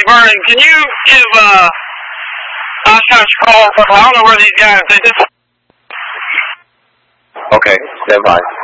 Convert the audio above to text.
Vernon, can you give Oshkosh a call? I don't know where these guys, they just... Okay, stand by.